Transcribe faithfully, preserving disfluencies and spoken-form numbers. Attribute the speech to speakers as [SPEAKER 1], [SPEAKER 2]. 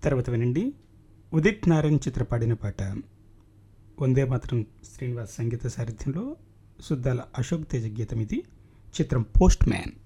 [SPEAKER 1] తర్వాత వినండి ఉదిత్ నారాయణ్ చిత్ర పాడిన పాట. వందే మాత్రం శ్రీనివాస్ సంగీత సారథ్యంలో సుద్దాల అశోక్ తేజ గీతం ఇది. చిత్రం పోస్ట్ మ్యాన్.